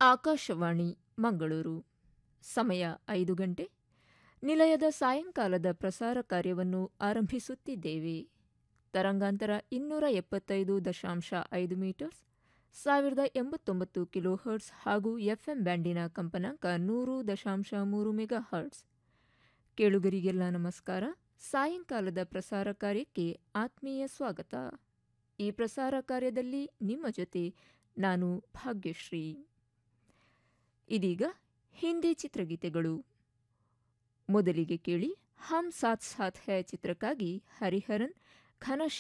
ಆಕಾಶವಾಣಿ ಮಂಗಳೂರು. ಸಮಯ 5 ಗಂಟೆ. ನಿಲಯದ ಸಾಯಂಕಾಲದ ಪ್ರಸಾರ ಕಾರ್ಯವನ್ನು ಆರಂಭಿಸುತ್ತಿದ್ದೇವೆ. ತರಂಗಾಂತರ 275.5 ಮೀಟರ್ಸ್, 1089 ಕಿಲೋ ಹರ್ಟ್ಸ್ ಹಾಗೂ ಎಫ್ಎಂ ಬ್ಯಾಂಡಿನ ಕಂಪನಾಂಕ 100.3 ಮೆಗಾ ಹರ್ಟ್ಸ್. ಕೇಳುಗರಿಗೆಲ್ಲ ನಮಸ್ಕಾರ. ಸಾಯಂಕಾಲದ ಪ್ರಸಾರ ಕಾರ್ಯಕ್ಕೆ ಆತ್ಮೀಯ ಸ್ವಾಗತ. ಈ ಪ್ರಸಾರ ಕಾರ್ಯದಲ್ಲಿ ನಿಮ್ಮ ಜೊತೆ ನಾನು ಭಾಗ್ಯಶ್ರೀ. ಇದೀಗ ಹಿಂದಿ ಚಿತ್ರಗೀತೆಗಳು. ಮೊದಲಿಗೆ ಕೇಳಿ ಹಮ್ ಸಾಥ್ ಸಾಥ್ ಹೈ ಚಿತ್ರಕ್ಕಾಗಿ ಹರಿಹರನ್, ಘನಶ್ಯಾಮ್